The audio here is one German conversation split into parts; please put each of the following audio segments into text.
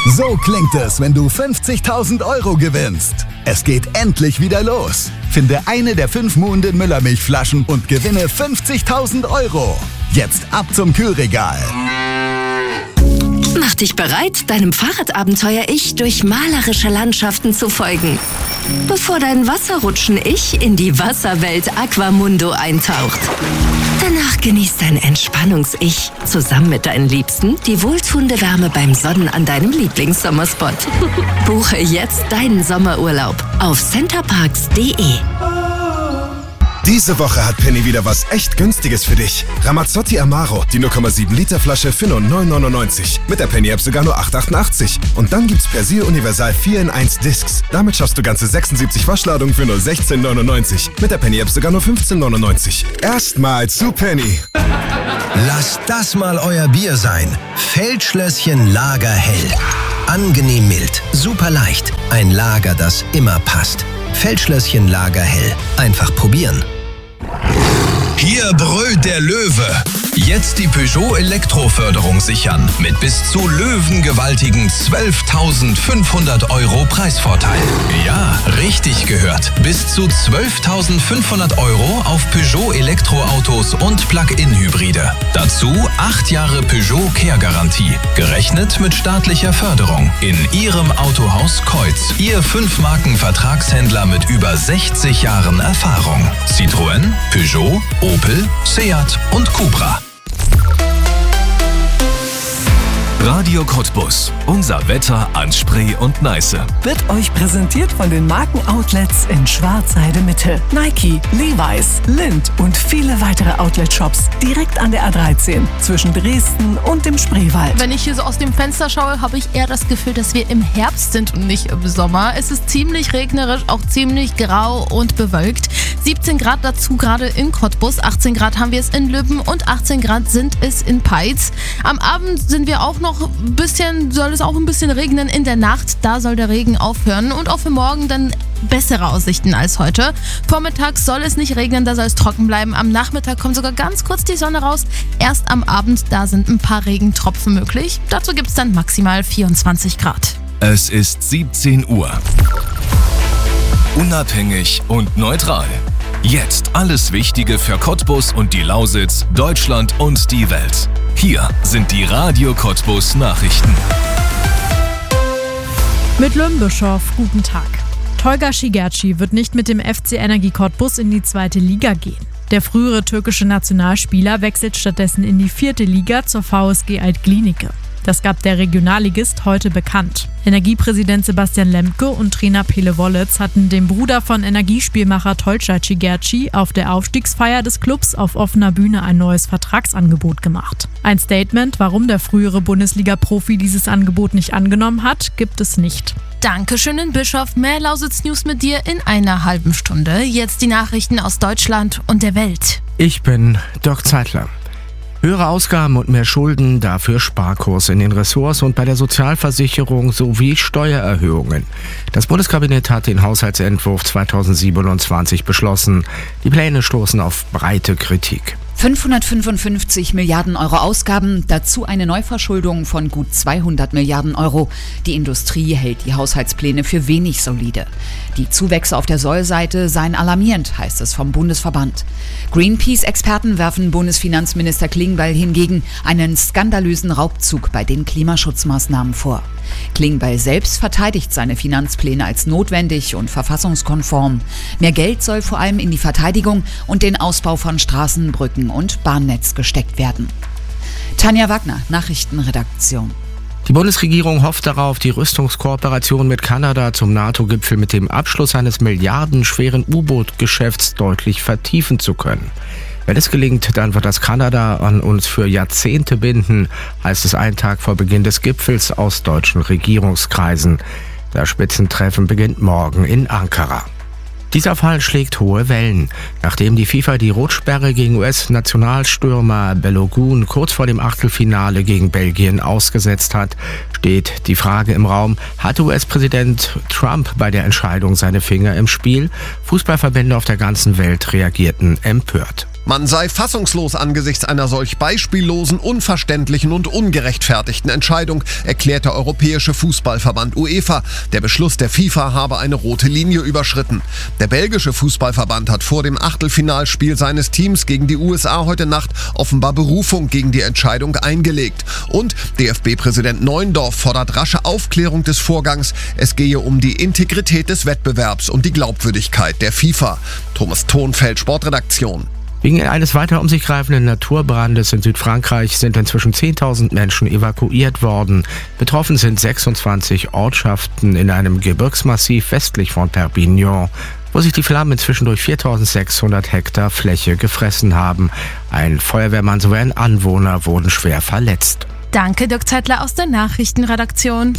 So klingt es, wenn du 50.000 Euro gewinnst. Es geht endlich wieder los. Finde eine der 5 Muhnden Müllermilchflaschen und gewinne 50.000 Euro. Jetzt ab zum Kühlregal. Mach dich bereit, deinem Fahrradabenteuer-Ich durch malerische Landschaften zu folgen. Bevor dein Wasserrutschen-Ich in die Wasserwelt Aquamundo eintaucht. Danach genießt dein Entspannungs-Ich zusammen mit deinen Liebsten die wohltuende Wärme beim Sonnen an deinem Lieblingssommerspot. Buche jetzt deinen Sommerurlaub auf centerparks.de. Diese Woche hat Penny wieder was echt Günstiges für dich. Ramazzotti Amaro, die 0,7 Liter Flasche für nur 9,99. Mit der Penny-App sogar nur 8,88. Und dann gibt's Persil Universal 4 in 1 Discs. Damit schaffst du ganze 76 Waschladungen für nur 16,99. Mit der Penny-App sogar nur 15,99. Erstmal zu Penny. Lasst das mal euer Bier sein. Feldschlösschen Lagerhell. Angenehm mild, super leicht. Ein Lager, das immer passt. Feldschlösschen Lagerhell. Einfach probieren. Hier brüllt der Löwe. Jetzt die Peugeot Elektroförderung sichern. Mit bis zu löwengewaltigen 12.500 Euro Preisvorteil. Ja, richtig gehört. Bis zu 12.500 Euro auf Peugeot Elektroautos und Plug-in-Hybride. Dazu 8 Jahre Peugeot Care-Garantie. Gerechnet mit staatlicher Förderung. In Ihrem Autohaus Kreuz. Ihr 5-Marken-Vertragshändler mit über 60 Jahren Erfahrung. Citroën, Peugeot, Opel, Seat und Cupra. Radio Cottbus. Unser Wetter an Spree und Neiße. Wird euch präsentiert von den Markenoutlets in Schwarzheide Mitte. Nike, Levi's, Lindt und viele weitere Outlet-Shops direkt an der A13 zwischen Dresden und dem Spreewald. Wenn ich hier so aus dem Fenster schaue, habe ich eher das Gefühl, dass wir im Herbst sind und nicht im Sommer. Es ist ziemlich regnerisch, auch ziemlich grau und bewölkt. 17 Grad dazu gerade in Cottbus, 18 Grad haben wir es in Lübben und 18 Grad sind es in Peitz. Am Abend sind wir auch noch soll es auch ein bisschen regnen in der Nacht. Da soll der Regen aufhören und auch für morgen dann bessere Aussichten als heute. Vormittags soll es nicht regnen, da soll es trocken bleiben. Am Nachmittag kommt sogar ganz kurz die Sonne raus. Erst am Abend, da sind ein paar Regentropfen möglich. Dazu gibt es dann maximal 24 Grad. Es ist 17 Uhr. Unabhängig und neutral. Jetzt alles Wichtige für Cottbus und die Lausitz, Deutschland und die Welt. Hier sind die Radio Cottbus Nachrichten. Mit Lümbischow, guten Tag. Tolga Cigerci wird nicht mit dem FC Energie Cottbus in die 2. Liga gehen. Der frühere türkische Nationalspieler wechselt stattdessen in die 4. Liga zur VSG Alt-Glienicke. Das gab der Regionalligist heute bekannt. Energiepräsident Sebastian Lemke und Trainer Pele Wollitz hatten dem Bruder von Energiespielmacher Tolga Cigerci auf der Aufstiegsfeier des Clubs auf offener Bühne ein neues Vertragsangebot gemacht. Ein Statement, warum der frühere Bundesliga-Profi dieses Angebot nicht angenommen hat, gibt es nicht. Dankeschön in Bischof. Mehr Lausitz-News mit dir in einer halben Stunde. Jetzt die Nachrichten aus Deutschland und der Welt. Ich bin Dirk Zeitler. Höhere Ausgaben und mehr Schulden, dafür Sparkurs in den Ressorts und bei der Sozialversicherung sowie Steuererhöhungen. Das Bundeskabinett hat den Haushaltsentwurf 2027 beschlossen. Die Pläne stoßen auf breite Kritik. 555 Milliarden Euro Ausgaben, dazu eine Neuverschuldung von gut 200 Milliarden Euro. Die Industrie hält die Haushaltspläne für wenig solide. Die Zuwächse auf der Sollseite seien alarmierend, heißt es vom Bundesverband. Greenpeace-Experten werfen Bundesfinanzminister Klingbeil hingegen einen skandalösen Raubzug bei den Klimaschutzmaßnahmen vor. Klingbeil selbst verteidigt seine Finanzpläne als notwendig und verfassungskonform. Mehr Geld soll vor allem in die Verteidigung und den Ausbau von Straßen, Brücken und Bahnnetz gesteckt werden. Tanja Wagner, Nachrichtenredaktion. Die Bundesregierung hofft darauf, die Rüstungskooperation mit Kanada zum NATO-Gipfel mit dem Abschluss eines milliardenschweren U-Boot-Geschäfts deutlich vertiefen zu können. Wenn es gelingt, dann wird das Kanada an uns für Jahrzehnte binden, heißt es einen Tag vor Beginn des Gipfels aus deutschen Regierungskreisen. Das Spitzentreffen beginnt morgen in Ankara. Dieser Fall schlägt hohe Wellen. Nachdem die FIFA die Rotsperre gegen US-Nationalstürmer Balogun kurz vor dem Achtelfinale gegen Belgien ausgesetzt hat, steht die Frage im Raum, hatte US-Präsident Trump bei der Entscheidung seine Finger im Spiel? Fußballverbände auf der ganzen Welt reagierten empört. Man sei fassungslos angesichts einer solch beispiellosen, unverständlichen und ungerechtfertigten Entscheidung, erklärt der Europäische Fußballverband UEFA. Der Beschluss der FIFA habe eine rote Linie überschritten. Der belgische Fußballverband hat vor dem Achtelfinalspiel seines Teams gegen die USA heute Nacht offenbar Berufung gegen die Entscheidung eingelegt. Und DFB-Präsident Neuendorf fordert rasche Aufklärung des Vorgangs. Es gehe um die Integrität des Wettbewerbs und die Glaubwürdigkeit der FIFA. Thomas Thonfeld, Sportredaktion. Wegen eines weiter um sich greifenden Naturbrandes in Südfrankreich sind inzwischen 10.000 Menschen evakuiert worden. Betroffen sind 26 Ortschaften in einem Gebirgsmassiv westlich von Perpignan, wo sich die Flammen inzwischen durch 4.600 Hektar Fläche gefressen haben. Ein Feuerwehrmann sowie ein Anwohner wurden schwer verletzt. Danke, Dirk Zeitler aus der Nachrichtenredaktion.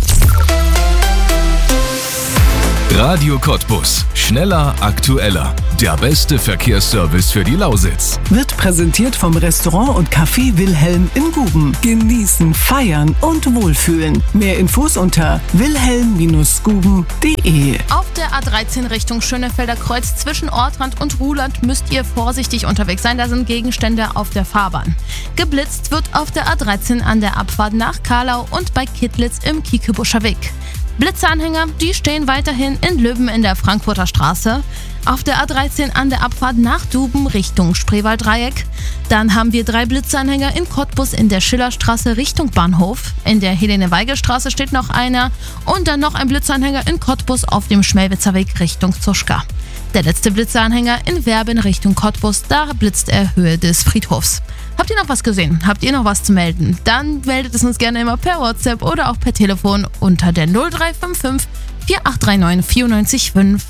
Radio Cottbus. Schneller, aktueller. Der beste Verkehrsservice für die Lausitz. Wird präsentiert vom Restaurant und Café Wilhelm in Guben. Genießen, feiern und wohlfühlen. Mehr Infos unter wilhelm-guben.de. Auf der A13 Richtung Schönefelder Kreuz zwischen Ortrand und Ruhland müsst ihr vorsichtig unterwegs sein. Da sind Gegenstände auf der Fahrbahn. Geblitzt wird auf der A13 an der Abfahrt nach Karlau und bei Kittlitz im Kiekebuscher Weg. Blitzeanhänger, die stehen weiterhin in Löwen in der Frankfurter Straße. Auf der A13 an der Abfahrt nach Duben Richtung Spreewalddreieck. Dann haben wir 3 Blitzeanhänger in Cottbus in der Schillerstraße Richtung Bahnhof. In der Helene-Weigel-Straße steht noch einer. Und dann noch ein Blitzeanhänger in Cottbus auf dem Schmelwitzer Weg Richtung Zuschka. Der letzte Blitzeanhänger in Werben Richtung Cottbus, da blitzt er Höhe des Friedhofs. Habt ihr noch was gesehen? Habt ihr noch was zu melden? Dann meldet es uns gerne immer per WhatsApp oder auch per Telefon unter der 0355 4839 94,5.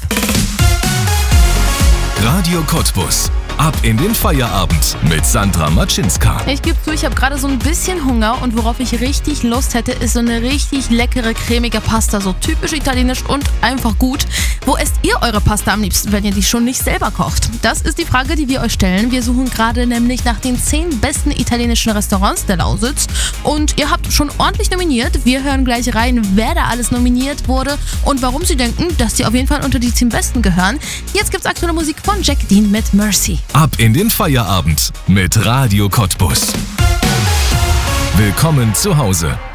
Radio Cottbus. Ab in den Feierabend mit Sandra Matschinska. Ich gebe zu, ich habe gerade so ein bisschen Hunger und worauf ich richtig Lust hätte, ist so eine richtig leckere, cremige Pasta. So typisch italienisch und einfach gut. Wo esst ihr eure Pasta am liebsten, wenn ihr die schon nicht selber kocht? Das ist die Frage, die wir euch stellen. Wir suchen gerade nämlich nach den 10 besten italienischen Restaurants der Lausitz. Und ihr habt schon ordentlich nominiert. Wir hören gleich rein, wer da alles nominiert wurde und warum sie denken, dass sie auf jeden Fall unter die 10 Besten gehören. Jetzt gibt's aktuelle Musik von Jack Dean mit Mercy. Ab in den Feierabend mit Radio Cottbus. Willkommen zu Hause.